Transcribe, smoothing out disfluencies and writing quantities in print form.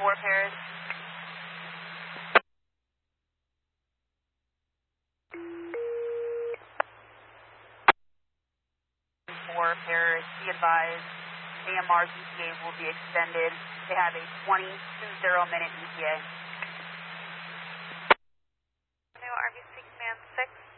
4 Paris. 4 Paris, be advised, AMR's ETA will be extended. They have a 20-minute ETA. New RBC Command 6.